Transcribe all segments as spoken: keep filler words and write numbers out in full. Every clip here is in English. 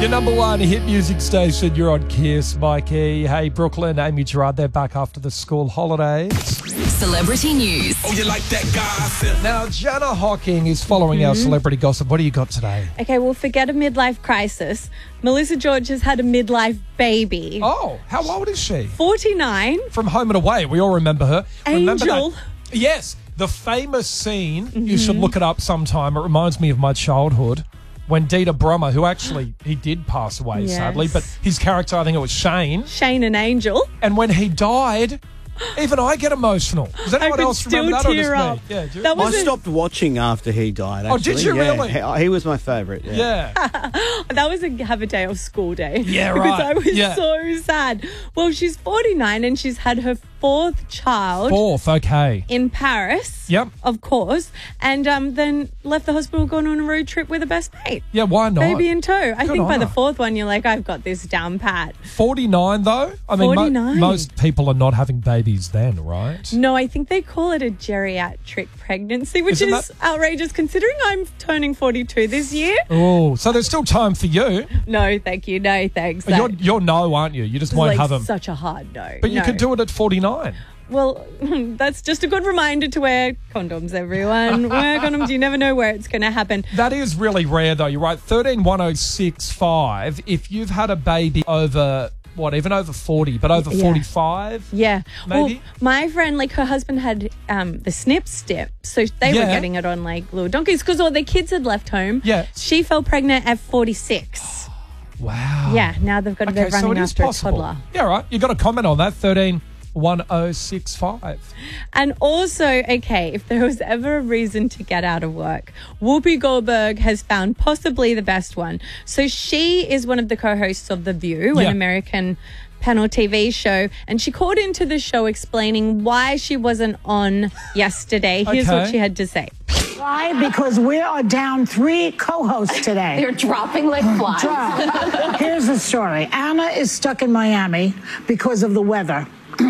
Your number one hit music station, you're on Kiss, Mikey. Hey, Brooklyn, Amy Gerard, they're back after the school holidays. Celebrity news. Oh, you like that gossip? Now, Jana Hocking is following mm-hmm. our celebrity gossip. What do you got today? Okay, well, forget a midlife crisis. Melissa George has had a midlife baby. Oh, how old is she? forty-nine. From Home and Away. We all remember her. Angel. Remember that? Yes, the famous scene. Mm-hmm. You should look it up sometime. It reminds me of my childhood. When Dieter Brummer, who actually, he did pass away, yes. sadly, but his character, I think it was Shane. Shane and Angel. And when he died, even I get emotional. Does anyone I could else still remember that? tear or up. just me? Yeah, do you? That was I a- stopped watching after he died, actually. Oh, did you yeah. really? He, he was my favourite, yeah. Yeah. That was a have a day off school day. Yeah, Because right. I was Yeah. so sad. Well, she's forty-nine and she's had her fourth child. Fourth, okay. In Paris. Yep. Of course. And um, then left the hospital, gone on a road trip with her best mate. Yeah, why not? Baby in tow. I Good think by on the her. fourth one, you're like, I've got this down pat. forty-nine, though? I mean, mo- forty-nine. most people are not having babies then, right? No, I think they call it a geriatric pregnancy, which Isn't is that- outrageous considering I'm turning forty-two this year. Oh, so there's still time for you. No, thank you. No, thanks. You're, That- you're no, aren't you? You just It's won't like have them. such a hard no. But you No. could do it at forty-nine. Well, that's just a good reminder to wear condoms, everyone. Wear condoms. You never know where it's going to happen. That is really rare, though. You're right. thirteen one oh six five. If you've had a baby over, what, even over forty, but over Yeah. forty-five? Yeah. Maybe. Well, my friend, like her husband had um, the snip stip. So they were Yeah. getting it on like little donkeys because all their kids had left home. Yeah. She fell pregnant at forty-six. Wow. Yeah. Now they've got to Okay, go so running it is after possible. a toddler. Yeah, right. You got a comment on that, thirteen one oh six five. And also, okay, if there was ever a reason to get out of work, Whoopi Goldberg has found possibly the best one. So she is one of the co-hosts of The View, Yeah. an American panel T V show, and she called into the show explaining why she wasn't on yesterday. Here's Okay. what she had to say. Why? Because we are down three co-hosts today. They're dropping like flies. Drop. Here's the story. Anna is stuck in Miami because of the weather.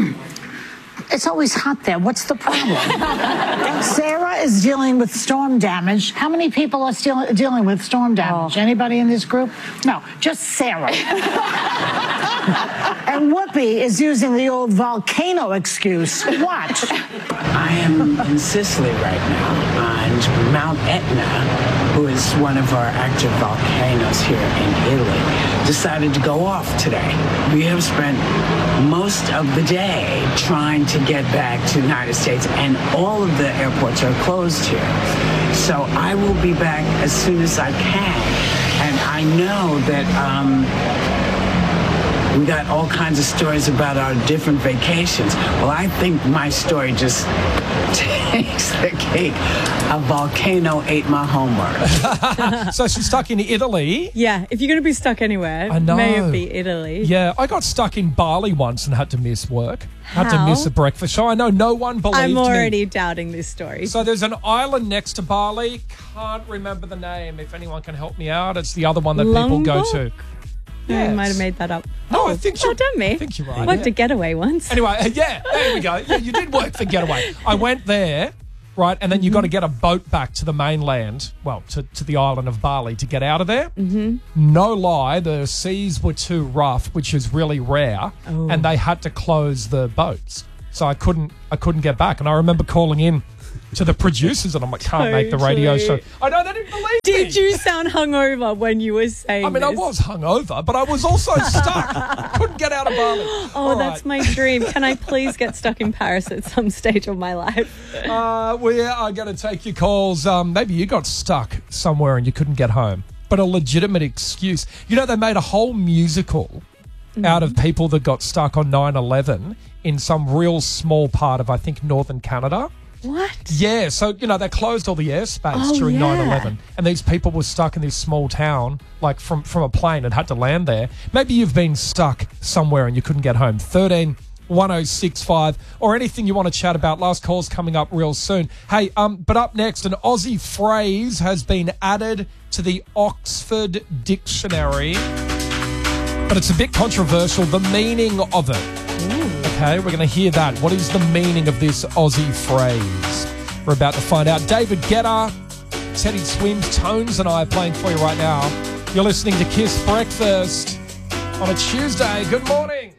It's always hot there. What's the problem? Sarah is dealing with storm damage. How many people are still dealing with storm damage? Anybody in this group? No, just Sarah. And Whoopi is using the old volcano excuse. Watch. I am in Sicily right now, and Mount Etna, who is one of our active volcanoes here in Italy, decided to go off today. We have spent most of the day trying to get back to the United States, and all of the airports are closed here. So I will be back as soon as I can, and I know that um, we got all kinds of stories about our different vacations. Well, I think my story just takes the cake. A volcano ate my homework. So she's stuck in Italy. Yeah, if you're going to be stuck anywhere, I know. may it be Italy. Yeah, I got stuck in Bali once and had to miss work. Had to How? miss a breakfast show. I know no one believed I'm me. already doubting this story. So there's an island next to Bali. Can't remember the name. If anyone can help me out, it's the other one that people go Lombok? to. No, Yes. you might have made that up. No, oh, I think well you're- done, me. I think you're right, Worked yeah. a getaway once. Anyway, uh, yeah, there we go. Yeah, you did work for Getaway. I went there, right, and then you got to get a boat back to the mainland, well, to, to the island of Bali to get out of there. Mm-hmm. No lie, the seas were too rough, which is really rare, Oh. and they had to close the boats. So I couldn't, I couldn't get back, and I remember calling in to the producers, and I'm like, can't make the radio show. Totally. I know they didn't believe me. Did you sound hungover when you were saying I mean, I this? was hungover, but I was also stuck. Couldn't get out of Bali. Oh, All that's right. my dream. Can I please get stuck in Paris at some stage of my life? Uh, we are going to take your calls. Um, maybe you got stuck somewhere and you couldn't get home, but a legitimate excuse. You know, they made a whole musical Mm-hmm. out of people that got stuck on nine eleven in some real small part of, I think, northern Canada. What? Yeah, so, you know, they closed all the airspace Oh, during yeah. nine eleven, and these people were stuck in this small town, like from, from a plane, and had to land there. Maybe you've been stuck somewhere and you couldn't get home. thirteen one oh six five, or anything you want to chat about. Last call's coming up real soon. Hey, um, but up next, an Aussie phrase has been added to the Oxford Dictionary, but it's a bit controversial, the meaning of it. Okay, we're going to hear that. What is the meaning of this Aussie phrase? We're about to find out. David Guetta, Teddy Swims, Tones and I are playing for you right now You're listening to Kiss Breakfast on a Tuesday. Good morning.